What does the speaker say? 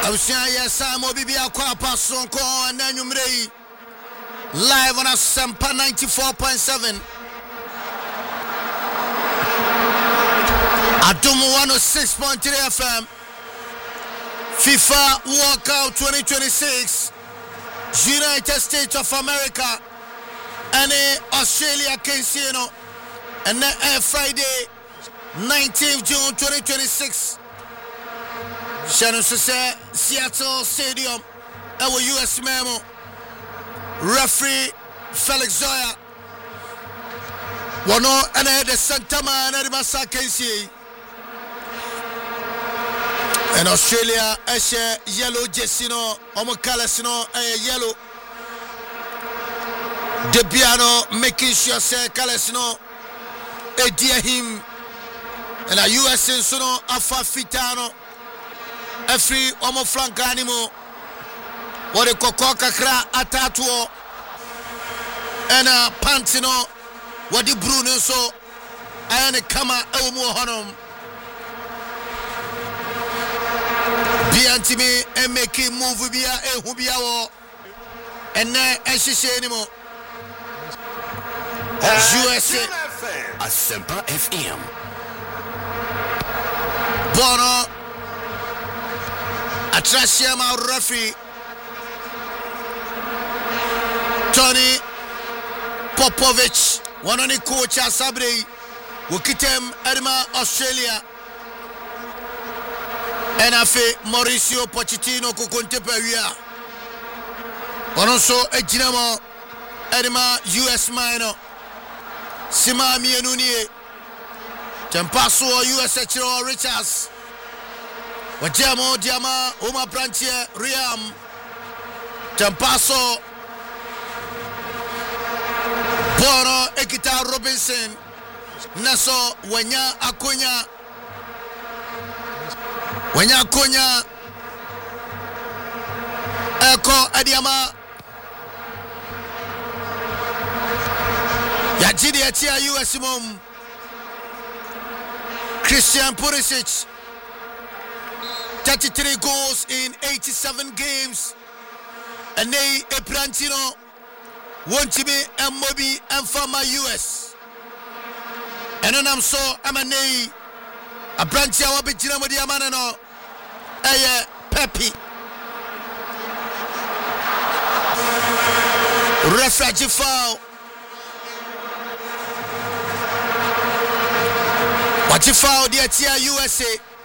Abusia yesa mo bibia kwa pason ko ananwumrei live on Asempa 94.7 Adum 106.3 FM FIFA World Cup 2026 United States of America and Australia Casino and Friday 19th June 2026 Shannon Seattle Stadium our US memo referee Felix Zoya Wano and the Santa Man and the Masaka and Australia yellow Jessino Omokalasino yellow Debiano making sure say Kalasino dear him and a US in Suno Afa Fitano Every omo flank animal what a cocoa kakra atatuo and a pantino what the Bruno so and a kama elmo honum Biantimi and making move via a hubiao and she anymore USA Asempa FM Bono Atrasiama referee Tony Popovich one of the coach Sabre Wukitem Edma Australia and Afe Mauricio Pochettino Kukuntepewia one also a Dinamo Edma US minor Sima Mianunie Tempaso US H.O. Richards Wajamo Diama Uma Brantier Riam Tempaso Bono Ekita Robinson Naso Wanya Akunya Eko Adiama Yajidi Atia US Mom Christian Pulisic 33 goals in 87 games and they a Plantino want to be and Mobi and Farmer US and then I'm so I'm a nay a branch I will be Diamanano a Pepe refugee foul what you foul the USA